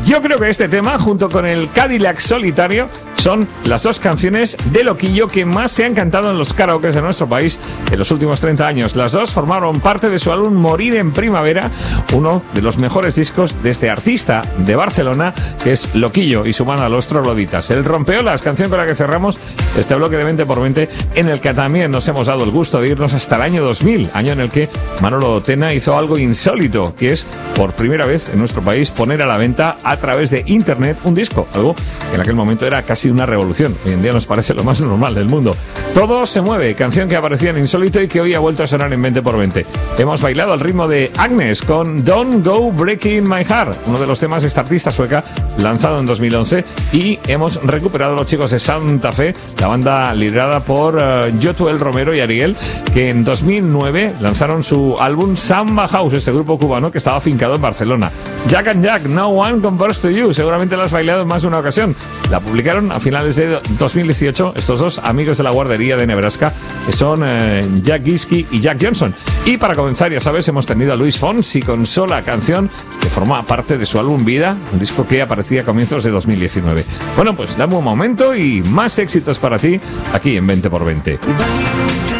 Yo creo que este tema, junto con el Cadillac Solitario, son las dos canciones de Loquillo que más se han cantado en los karaokes de nuestro país en los últimos 30 años. Las dos formaron parte de su álbum Morir en Primavera, uno de los mejores discos de este artista de Barcelona, que es Loquillo, y su banda Los Trogloditas. El Rompeolas, canción con la que cerramos este bloque de 20 por 20, en el que también nos hemos dado el gusto de irnos hasta el año 2000, año en el que Manolo Tena hizo algo insólito, que es, por primera vez en nuestro país, poner a la venta a través de internet un disco, algo que en aquel momento era casi una revolución. Hoy en día nos parece lo más normal del mundo. Todo se mueve, canción que aparecía en Insólito y que hoy ha vuelto a sonar en 20 por 20. Hemos bailado al ritmo de Agnes con Don't Go Breaking My Heart, uno de los temas de esta artista sueca, lanzado en 2011, y hemos recuperado a los chicos de Santa Fe, la banda liderada por Yotuel Romero y Ariel, que en 2009 lanzaron su álbum Samba House, este grupo cubano que estaba afincado en Barcelona. Jack and Jack, No One Compares to You, seguramente la has bailado en más de una ocasión. La publicaron a finales de 2018 estos dos amigos de la guardería de Nebraska, que son Jack Giske y Jack Johnson. Y para comenzar, ya sabes, hemos tenido a Luis Fonsi con Sola, canción que forma parte de su álbum Vida, un disco que aparecía a comienzos de 2019. Bueno, pues dame un momento y más éxitos para ti aquí en 20 por 20.